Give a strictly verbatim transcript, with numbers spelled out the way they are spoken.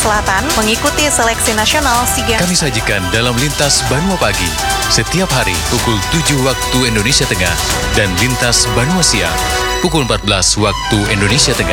Selatan mengikuti seleksi nasional SEA Games. Kami sajikan dalam Lintas Banua Pagi, setiap hari pukul tujuh waktu Indonesia Tengah dan Lintas Banua Siang, pukul empat belas waktu Indonesia Tengah.